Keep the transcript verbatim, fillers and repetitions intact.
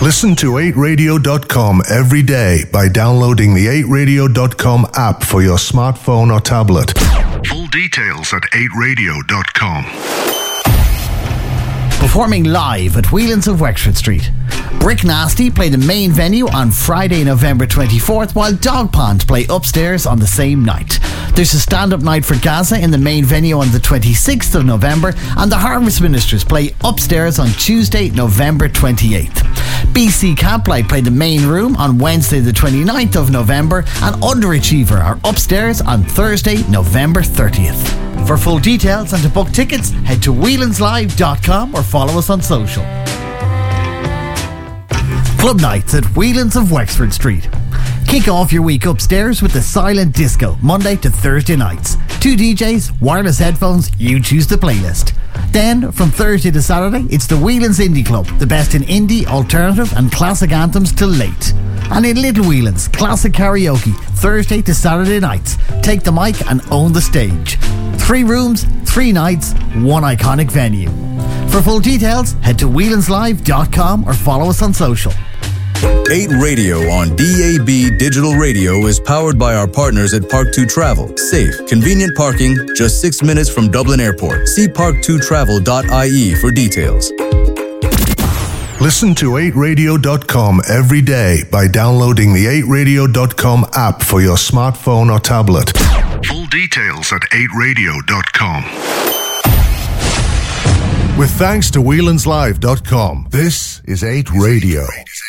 Listen to eight radio dot com every day by downloading the eight radio dot com app for your smartphone or tablet. Full details at eight radio dot com. Performing live at Whelan's of Wexford Street. Brick Nasty play the main venue on Friday, November twenty-fourth, while Dog Pond play upstairs on the same night. There's a stand-up night for Gaza in the main venue on the twenty-sixth of November, and the Harvest Ministers play upstairs on Tuesday, November twenty-eighth. B C Camplight play the main room on Wednesday the twenty-ninth of November, and Underachiever are upstairs on Thursday, November thirtieth. For full details and to book tickets, head to whelans live dot com or follow us on social. Club nights at Whelan's of Wexford Street. Kick off your week upstairs with the Silent Disco, Monday to Thursday nights. Two D Js, wireless headphones, you choose the playlist. Then, from Thursday to Saturday, it's the Whelan's Indie Club, the best in indie, alternative and classic anthems till late. And in Little Whelan's, classic karaoke, Thursday to Saturday nights. Take the mic and own the stage. Three rooms, three nights, one iconic venue. For full details, head to whelans live dot com or follow us on social. eight Radio on D A B Digital Radio is powered by our partners at Park two Travel. Safe, convenient parking, just six minutes from Dublin Airport. See park two travel dot I E for details. Listen to eight radio dot com every day by downloading the eight radio dot com app for your smartphone or tablet. Full details at eight radio dot com. With thanks to whelans live dot com, this is eight Radio.